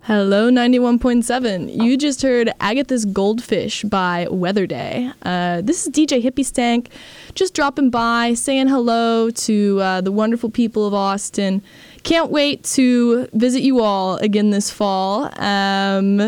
Hello, 91.7. You just heard Agatha's Goldfish by Weather Day. This is DJ Hippie Stank, just dropping by, saying hello to the wonderful people of Austin. Can't wait to visit you all again this fall.